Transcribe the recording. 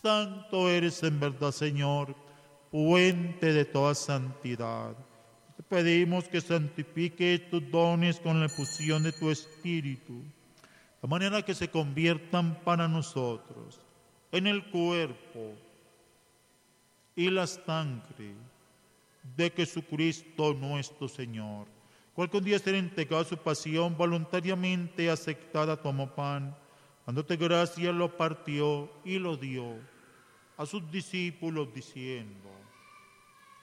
Santo eres en verdad, Señor, fuente de toda santidad. Te pedimos que santifiques tus dones con la efusión de tu Espíritu, de manera que se conviertan para nosotros en el cuerpo y la sangre de Jesucristo nuestro Señor, cual que un día será entregado a su pasión, voluntariamente aceptada como pan, dándote gracias, lo partió y lo dio a sus discípulos, diciendo: